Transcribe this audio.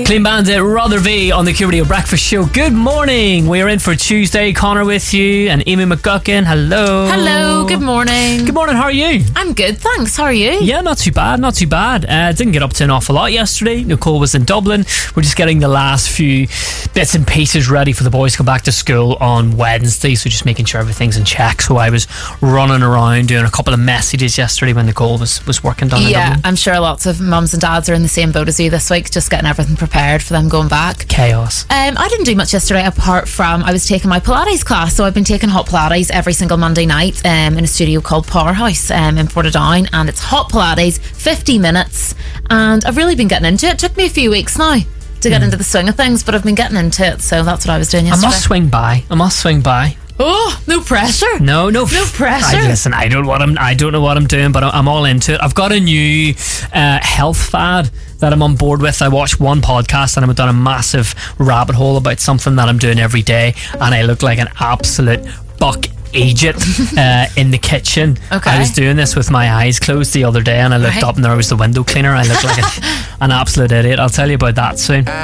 Clean Bandit, Rotherby on the Q Radio Breakfast Show. Good morning. We're in for Tuesday. Connor with you and Amy McGuckin. Hello. Hello. Good morning. Good morning. How are you? I'm good, thanks. How are you? Yeah, not too bad. Not too bad. Didn't get up to an awful lot yesterday. Nicole was in Dublin. We're just getting the last few bits and pieces ready for the boys to come back to school on Wednesday. So just making sure everything's in check. So I was running around doing a couple of messages yesterday when Nicole was working down in Dublin. I'm sure lots of mums and dads are in the same boat as you this week, just getting everything prepared for them going back. Chaos. I didn't do much yesterday apart from I was taking my Pilates class. So I've been taking hot Pilates every single Monday night in a studio called Powerhouse in Portadown, and it's hot Pilates, 50 minutes, and I've really been getting into it. It took me a few weeks now to get into the swing of things, but I've been getting into it, so that's what I was doing yesterday. I must swing by. Oh, no pressure. No pressure. Listen, I don't know what I'm doing, but I'm all into it. I've got a new health fad that I'm on board with. I watched one podcast and I've done a massive rabbit hole about something that I'm doing every day, and I look like an absolute buck agent in the kitchen. Okay. I was doing this with my eyes closed the other day, and I looked up and there was the window cleaner. I looked like an absolute idiot. I'll tell you about that soon.